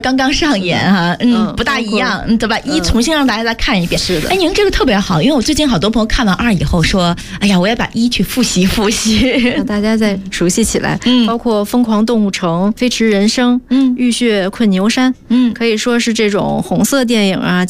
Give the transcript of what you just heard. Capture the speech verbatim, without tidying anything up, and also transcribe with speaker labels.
Speaker 1: 刚刚上演哈、啊，嗯，嗯不大一样，对吧？一重新让大家再看一遍。
Speaker 2: 是的。
Speaker 1: 哎，您这个特别好，因为我最近好多朋友看完二以后说，哎呀，我也把一去复习复习，
Speaker 2: 让大家再熟悉起来。嗯，包括《疯狂动物城》《飞驰人生》、嗯，《浴血困牛山》，嗯，可以说是这种红色电影啊。